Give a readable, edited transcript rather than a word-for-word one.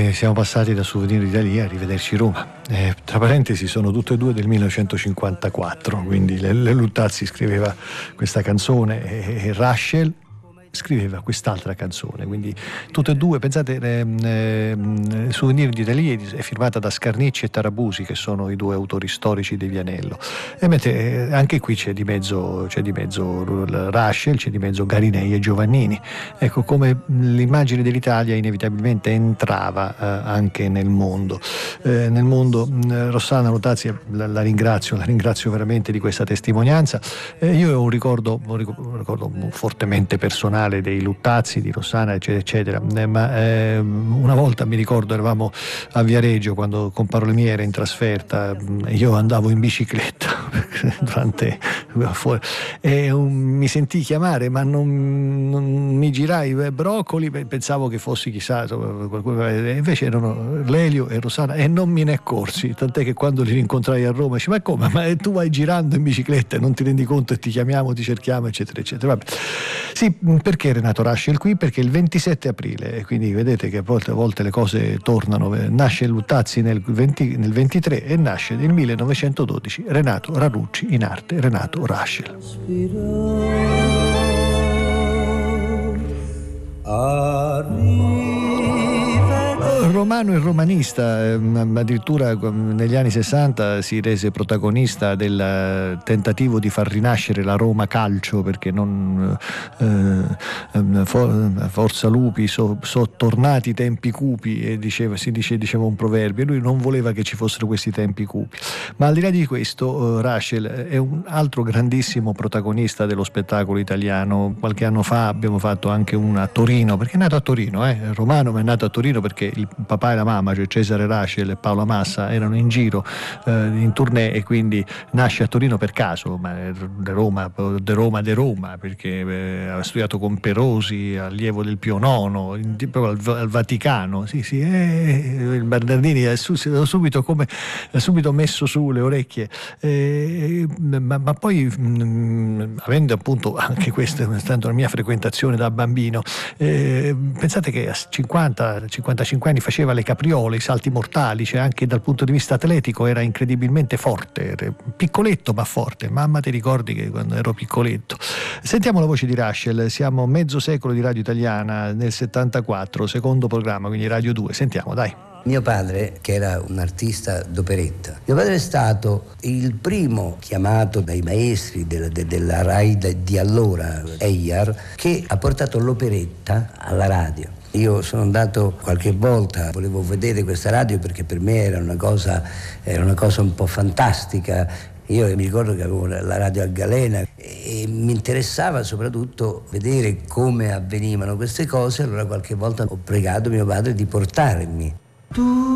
siamo passati da Souvenir d'Italia a Rivederci Roma. Tra parentesi sono tutte e due del 1954, quindi le Luttazzi scriveva questa canzone e Rachel scriveva quest'altra canzone, quindi tutte e due, pensate, Souvenir d'Italia è firmata da Scarnicci e Tarabusi, che sono i due autori storici di Vianello, e mentre anche qui c'è di mezzo Rachel, c'è di mezzo Garinei e Giovannini. Ecco come l'immagine dell'Italia inevitabilmente entrava anche nel mondo. Rossana Luttazzi, la ringrazio veramente di questa testimonianza. Io ho un ricordo fortemente personale dei Luttazzi, di Rossana, eccetera, eccetera. Ma una volta mi ricordo eravamo a Viareggio quando con Parole Mie era in trasferta, io andavo in bicicletta e mi sentii chiamare, ma non mi girai Broccoli, pensavo che fossi chissà qualcuno, invece erano Lelio e Rossana e non me ne accorsi, tant'è che quando li rincontrai a Roma dici: ma come? Ma tu vai girando in bicicletta e non ti rendi conto e ti chiamiamo, ti cerchiamo, eccetera, eccetera. Vabbè. Sì, perché Renato Rachel qui? Perché il 27 aprile, quindi vedete che a volte le cose tornano, nasce Luttazzi nel 23 e nasce nel 1912 Renato Ranucci, in arte Renato Rachel. Romano e romanista, addirittura negli anni 60 si rese protagonista del tentativo di far rinascere la Roma calcio, perché non forza lupi, so tornati tempi cupi, e diceva un proverbio, lui non voleva che ci fossero questi tempi cupi. Ma al di là di questo, Rachel è un altro grandissimo protagonista dello spettacolo italiano. Qualche anno fa abbiamo fatto anche una a Torino, perché è nato a Torino, Romano, ma è nato a Torino perché il papà e la mamma, cioè Cesare Rachel e Paola Massa, erano in giro in tournée, e quindi nasce a Torino per caso, ma de Roma, perché aveva studiato con Perosi, allievo del Pio IX, proprio al Vaticano. Sì, il Bernardini ha subito messo su le orecchie, ma poi avendo appunto anche questa stando la mia frequentazione da bambino, pensate che a 50-55 anni faceva le capriole, i salti mortali, cioè anche dal punto di vista atletico era incredibilmente forte, piccoletto ma forte. Mamma, ti ricordi che quando ero piccoletto? Sentiamo la voce di Rachel, siamo mezzo secolo di radio italiana, nel 74, secondo programma, quindi Radio 2, sentiamo, dai. Mio padre, che era un artista d'operetta, mio padre è stato il primo chiamato dai maestri della Rai di allora, Ejar, che ha portato l'operetta alla radio. Io sono andato qualche volta, volevo vedere questa radio perché per me era una cosa un po' fantastica. Io mi ricordo che avevo la radio a galena e mi interessava soprattutto vedere come avvenivano queste cose, allora qualche volta ho pregato mio padre di portarmi.